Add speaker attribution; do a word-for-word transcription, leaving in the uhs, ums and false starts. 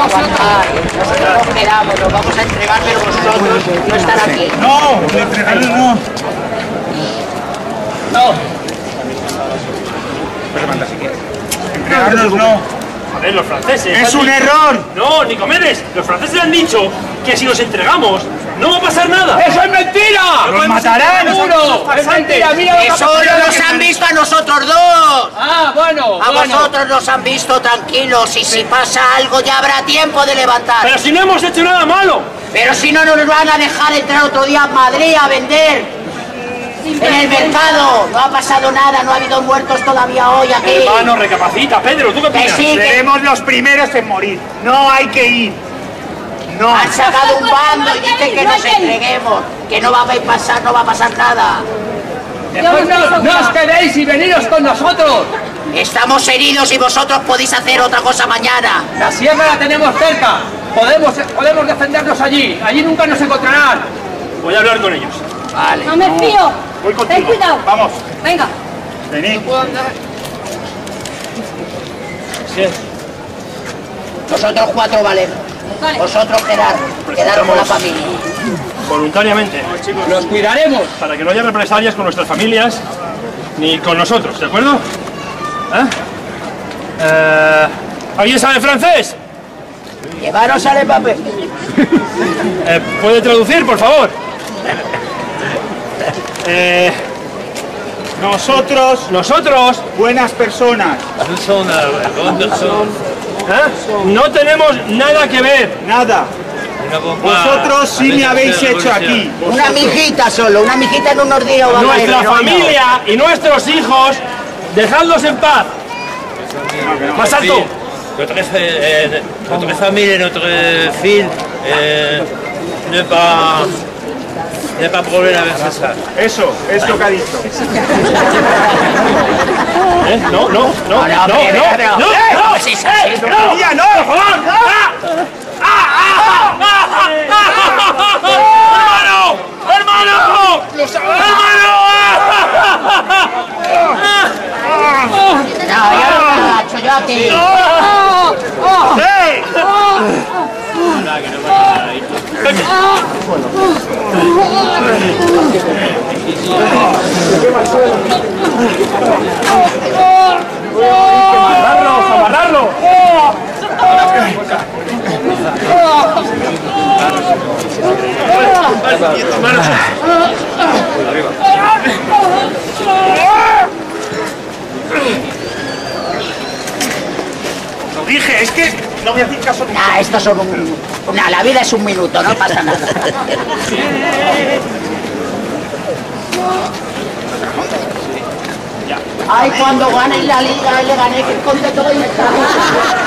Speaker 1: aguantar. Nosotros nos quedamos, nos vamos a entregar, pero vosotros no estar aquí.
Speaker 2: No, entregarnos no.
Speaker 3: No.
Speaker 2: Entregarnos no.
Speaker 3: A ver, los franceses...
Speaker 2: ¡Es un error!
Speaker 3: No, Nicomedes, los franceses han dicho que si nos entregamos no va a pasar nada.
Speaker 4: ¡Eso es mentira!
Speaker 2: ¡Nos matarán!
Speaker 4: ¡Seguro! ¡Es mentira! ¡Mira lo que ha
Speaker 1: Eso
Speaker 4: pasado!
Speaker 1: no nos han visto a nosotros dos.
Speaker 4: ¡Ah, bueno!
Speaker 1: A
Speaker 4: bueno.
Speaker 1: vosotros nos han visto tranquilos y si pasa algo ya habrá tiempo de levantar.
Speaker 3: Pero si no hemos hecho nada malo.
Speaker 1: Pero si no, no nos van a dejar entrar otro día a Madrid a vender. En el mercado. No ha pasado nada, no ha habido muertos todavía hoy aquí.
Speaker 3: Hermano, recapacita, Pedro, ¿tú qué
Speaker 1: Que
Speaker 3: opinas?
Speaker 1: sí, que
Speaker 2: Seremos los primeros en morir. No hay que ir. No.
Speaker 1: han sacado un bando y dicen que nos entreguemos. Que no va a pasar, no va a pasar nada.
Speaker 4: Después no, no os quedéis y veniros con nosotros.
Speaker 1: Estamos heridos y vosotros podéis hacer otra cosa mañana.
Speaker 4: La sierra la tenemos cerca. Podemos, podemos defendernos allí. Allí nunca nos encontrarán.
Speaker 3: Voy a hablar con ellos.
Speaker 1: Vale.
Speaker 5: No me fío.
Speaker 2: Voy contigo.
Speaker 5: Ten cuidado.
Speaker 2: Vamos.
Speaker 5: Venga.
Speaker 2: Venid.
Speaker 1: Vosotros cuatro, vale.
Speaker 5: Vale.
Speaker 1: Vosotros quedar, quedar con la familia.
Speaker 3: Voluntariamente.
Speaker 4: Los cuidaremos.
Speaker 3: Para que no haya represalias con nuestras familias ni con nosotros, ¿de acuerdo? ¿Eh? Eh, ¿Alguien sabe francés?
Speaker 1: Llevaros al papel.
Speaker 3: Eh, ¿Puede traducir, por favor? Eh,
Speaker 2: Nosotros,
Speaker 3: nosotros
Speaker 2: buenas personas.
Speaker 3: ¿eh? no tenemos nada que ver.
Speaker 2: Nada. Vosotros sí me habéis hecho aquí.
Speaker 1: Una mijita solo, una mijita en unos días. va a
Speaker 3: Nuestra
Speaker 1: caer, no,
Speaker 3: familia y nuestros hijos, dejadlos en paz. Más alto.
Speaker 6: Notre, euh, notre famille et notre fille, euh, ne pas, ne pas problème avec ça.
Speaker 2: Eso, es lo que ha dicho.
Speaker 3: ¿Eh? No, no, no, no, no, no,
Speaker 1: pero, pero,
Speaker 3: no,
Speaker 1: pero,
Speaker 3: no,
Speaker 1: sí, sí,
Speaker 3: eh,
Speaker 1: sí,
Speaker 3: no,
Speaker 2: ¡Ya no!
Speaker 3: por favor. ¡Ah! ¡Ah! ¡Ah! ¡Ah! ¡Hermano! ¡Hermano! ¡Hermano!
Speaker 1: No, yo no me agacho, yo a ti.
Speaker 2: ¡Hey!
Speaker 3: ¡Amarrarlos! ¡Amarrarlos!
Speaker 2: Lo dije, es que no voy a hacer caso.
Speaker 1: Nah, esto son un... Nah, la vida es un minuto, no pasa nada. Ay, cuando gane la liga, le gané que conté todo y me está.